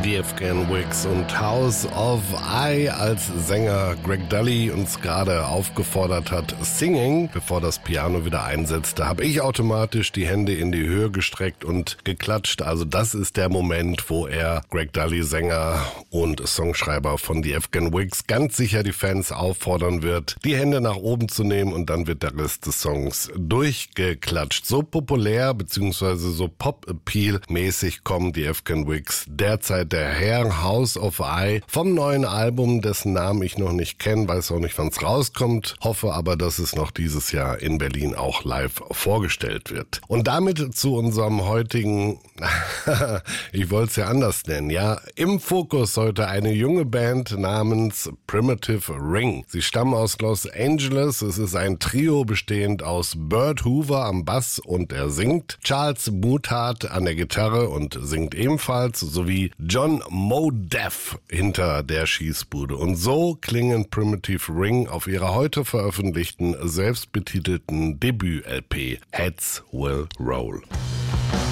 Die Afghan Wigs und House of I, als Sänger Greg Dulli uns gerade aufgefordert hat, Singing, bevor das Piano wieder einsetzte, habe ich automatisch die Hände in die Höhe gestreckt und geklatscht. Also das ist der Moment, wo er, Greg Dulli, Sänger und Songschreiber von The Afghan Wigs, ganz sicher die Fans auffordern wird, die Hände nach oben zu nehmen, und dann wird der Rest des Songs durchgeklatscht. So populär bzw. so Pop-Appeal-mäßig kommen die Afghan Wigs derzeit daher. House of I vom neuen Album, dessen Namen ich noch nicht kenne, weiß auch nicht, wann es rauskommt, hoffe aber, dass es noch dieses Jahr in Berlin auch live vorgestellt wird. Und damit zu unserem heutigen, ich wollte es ja anders nennen, ja, im Fokus heute eine junge Band namens Primitive Ring. Sie stammen aus Los Angeles, es ist ein Trio bestehend aus Bert Hoover am Bass und er singt, Charles Muthardt an der Gitarre und singt ebenfalls, sowie John Modeff hinter der Schießbude. Und so klingen Primitive Ring auf ihrer heute veröffentlichten, selbstbetitelten Debüt-LP Heads Will Roll.